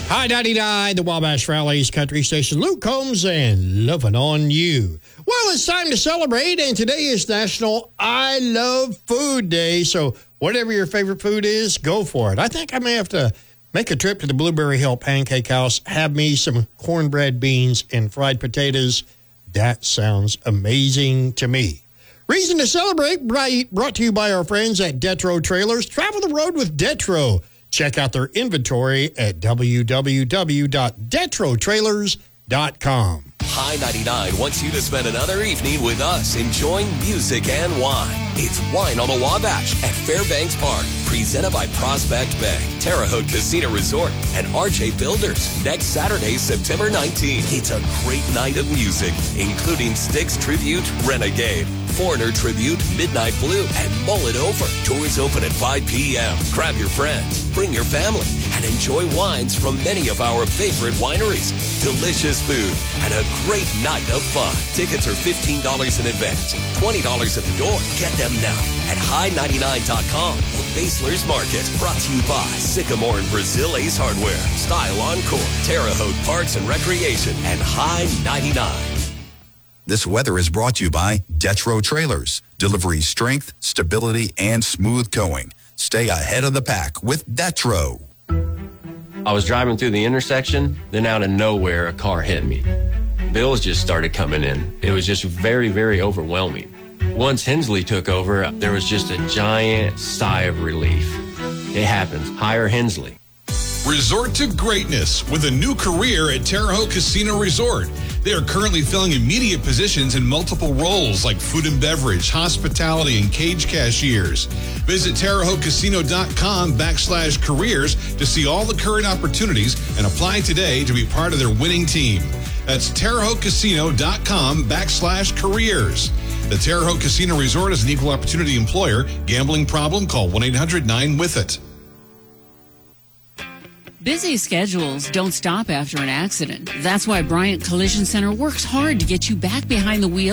Hi, 99, the Wabash Valley's country station. Luke Combs and Lovin' on You. Well, it's time to celebrate, and today is National I Love Food Day. So whatever your favorite food is, go for it. I think I may have to make a trip to the Blueberry Hill Pancake House, have me some cornbread beans and fried potatoes. That sounds amazing to me. Reason to celebrate, brought to you by our friends at Detro Trailers. Travel the road with Detro. Check out their inventory at www.detrotrailers.com. High 99 wants you to spend another evening with us enjoying music and wine. It's Wine on the Wabash at Fairbanks Park, presented by Prospect Bank, Terre Haute Casino Resort, and RJ Builders. Next Saturday, September 19th. It's a great night of music, including Styx Tribute, Renegade, Foreigner Tribute, Midnight Blue, and Mull It Over. Tours open at 5 p.m. Grab your friends, bring your family, and enjoy wines from many of our favorite wineries. Delicious food and a great night of fun. Tickets are $15 in advance, $20 at the door. Get them now at high99.com or Basler's Market. Brought to you by Sycamore and Brazil Ace Hardware, Style Encore, Terre Haute Parks and Recreation, and High 99. This weather is brought to you by Detro Trailers. Delivery strength, stability, and smooth going. Stay ahead of the pack with Detro. I was driving through the intersection, then out of nowhere, a car hit me. Bills just started coming in. It was just very, very overwhelming. Once Hensley took over, there was just a giant sigh of relief. It happens. Hire Hensley. Resort to greatness with a new career at Terre Haute Casino Resort. They are currently filling immediate positions in multiple roles like food and beverage, hospitality, and cage cashiers. Visit TerreHautecasino.com/careers to see all the current opportunities and apply today to be part of their winning team. That's TerreHautecasino.com/careers. The Terre Haute Casino Resort is an equal opportunity employer. Gambling problem? Call 1-800-9-WITH-IT. Busy schedules don't stop after an accident. That's why Bryant Collision Center works hard to get you back behind the wheel